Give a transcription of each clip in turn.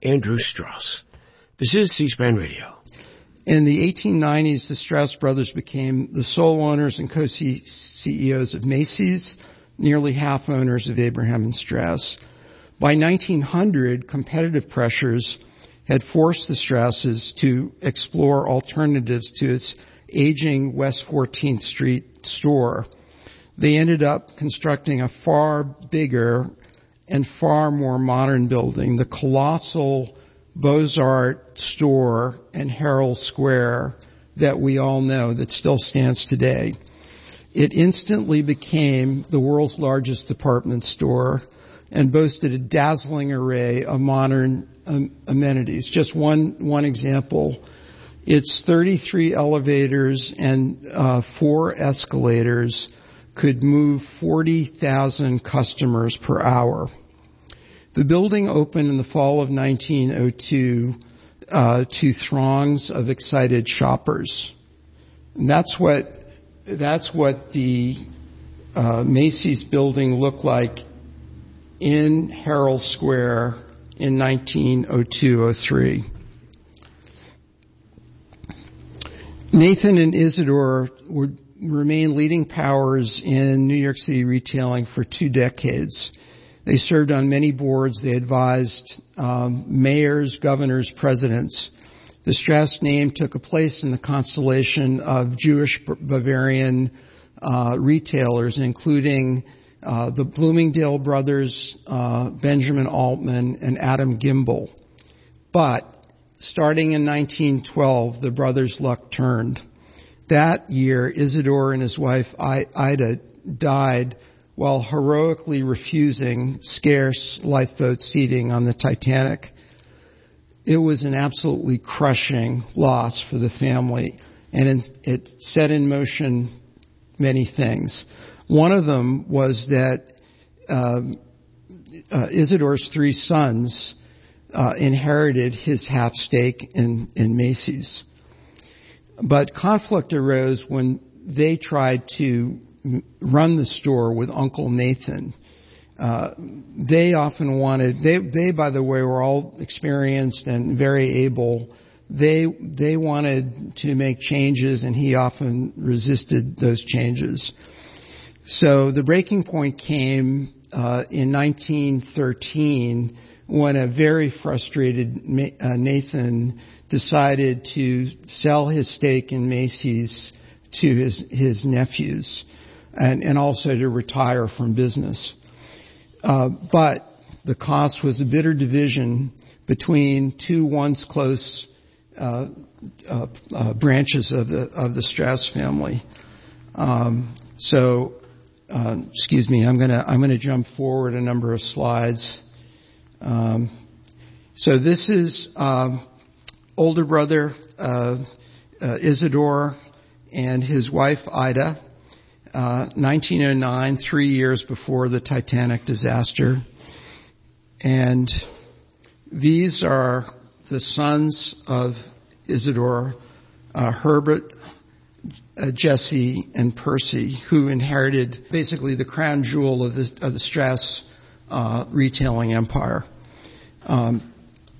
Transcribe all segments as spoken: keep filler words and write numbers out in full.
Andrew Strauss. This is C-SPAN Radio. In the eighteen nineties, the Strauss brothers became the sole owners and co-C E Os of Macy's, nearly half owners of Abraham and Straus. By nineteen hundred, competitive pressures had forced the Strausses to explore alternatives to its aging West fourteenth Street store. They ended up constructing a far bigger and far more modern building, the colossal Beaux-Arts store in Herald Square that we all know, that still stands today. It instantly became the world's largest department store and boasted a dazzling array of modern um, amenities. Just one one example, its thirty-three elevators and uh, four escalators could move forty thousand customers per hour. The building opened in the fall of nineteen oh two uh, to throngs of excited shoppers. And that's what that's what the uh, Macy's building looked like in Herald Square in nineteen oh two oh three. Nathan and Isidore would remain leading powers in New York City retailing for two decades. They served on many boards. They advised um, mayors, governors, presidents. The Strauss name took a place in the constellation of Jewish Bavarian uh, retailers, including uh, the Bloomingdale brothers, uh, Benjamin Altman, and Adam Gimbel. But starting in nineteen twelve, the brothers' luck turned. That year, Isidore and his wife Ida died while heroically refusing scarce lifeboat seating on the Titanic. It was an absolutely crushing loss for the family, and it set in motion many things. One of them was that um, uh, Isidore's three sons uh, inherited his half stake in, in Macy's. But conflict arose when they tried to run the store with Uncle Nathan. Uh, they often wanted, they, they, by the way, were all experienced and very able. They, they wanted to make changes, and he often resisted those changes. So the breaking point came, uh, in nineteen thirteen when a very frustrated uh, Nathan decided to sell his stake in Macy's to his, his nephews. And, and also to retire from business. Uh, but the cost was a bitter division between two once close, uh, uh, uh branches of the, of the Strauss family. Um, so, uh, excuse me, I'm gonna, I'm gonna jump forward a number of slides. Um, so this is, um, older brother, uh, uh, Isidore and his wife Ida. Uh, nineteen oh nine, three years before the Titanic disaster. And these are the sons of Isidore, uh, Herbert, uh, Jesse, and Percy, who inherited basically the crown jewel of the, of the Strauss uh, retailing empire. Um,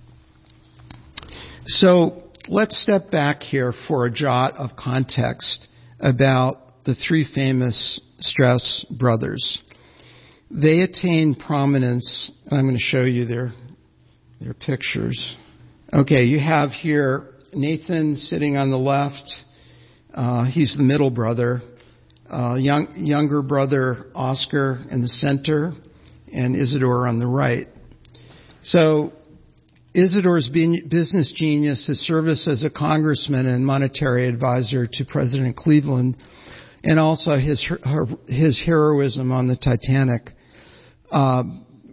so let's step back here for a jot of context about the three famous Strauss brothers. They attained prominence, and I'm going to show you their, their pictures. Okay, you have here Nathan sitting on the left. Uh, he's the middle brother. Uh, young, younger brother Oscar in the center, and Isidore on the right. So, Isidore's business genius, his service as a congressman and monetary advisor to President Cleveland, and also his his heroism on the Titanic, uh,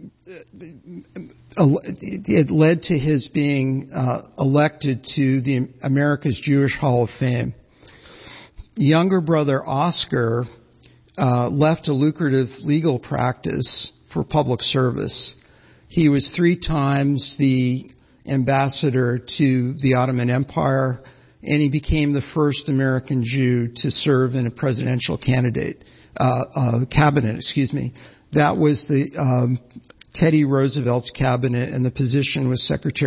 it led to his being uh, elected to the America's Jewish Hall of Fame. Younger brother Oscar uh, left a lucrative legal practice for public service. He was three times the ambassador to the Ottoman Empire, and he became the first American Jew to serve in a presidential candidate, uh, uh, cabinet, excuse me. That was the, um, Teddy Roosevelt's cabinet, and the position was Secretary